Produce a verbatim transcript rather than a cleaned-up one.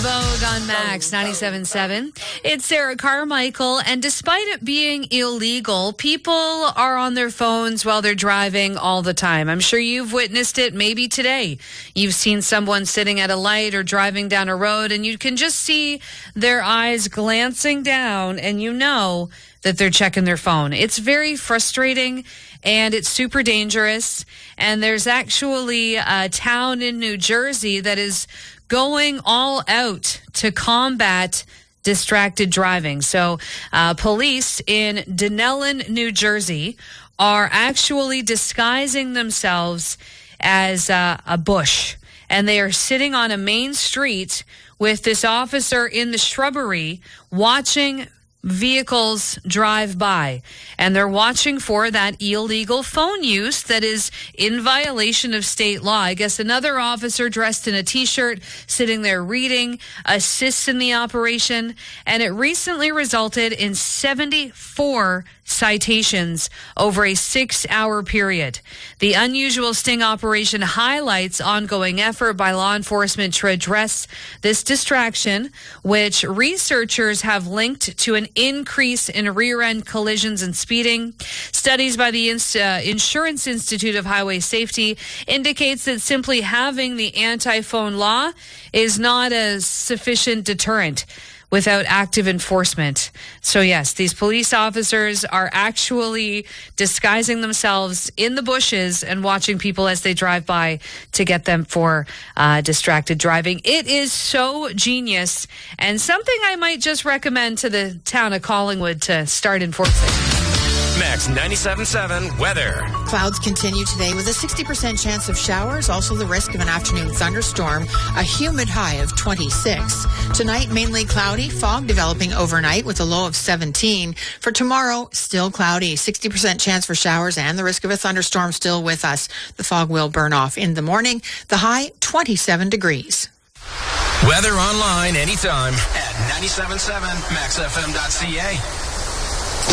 Vogue on Max ninety-seven point seven. It's Sarah Carmichael, and despite it being illegal, people are on their phones while they're driving all the time. I'm sure you've witnessed it maybe today. You've seen someone sitting at a light or driving down a road, and you can just see their eyes glancing down, and you know that they're checking their phone. It's very frustrating, and it's super dangerous. And there's actually a town in New Jersey that is going all out to combat distracted driving. So uh, police in Dunellen, New Jersey, are actually disguising themselves as uh, a bush. And they are sitting on a main street with this officer in the shrubbery watching vehicles drive by, and they're watching for that illegal phone use that is in violation of state law. I guess another officer dressed in a t-shirt sitting there reading assists in the operation, and it recently resulted in seventy-four citations over a six-hour period. The unusual sting operation highlights ongoing effort by law enforcement to address this distraction, which researchers have linked to an increase in rear-end collisions and speeding. Studies by the Inst- uh, Insurance Institute of Highway Safety indicates that simply having the anti-phone law is not a sufficient deterrent without active enforcement. So yes, these police officers are actually disguising themselves in the bushes and watching people as they drive by to get them for uh, distracted driving. It is so genius, and something I might just recommend to the town of Collingwood to start enforcing. Max ninety-seven point seven weather. Clouds continue today with a sixty percent chance of showers, also the risk of an afternoon thunderstorm, a humid high of twenty-six. Tonight, mainly cloudy, fog developing overnight with a low of seventeen. For tomorrow, still cloudy, sixty percent chance for showers and the risk of a thunderstorm still with us. The fog will burn off in the morning. The high, twenty-seven degrees. Weather online anytime at ninety-seven point seven max f m dot c a.